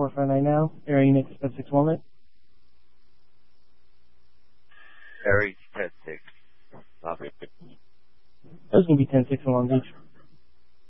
459 now. Area Unit 6 Walnut. Area 10-6. That was going to be 10-6 in Long Beach.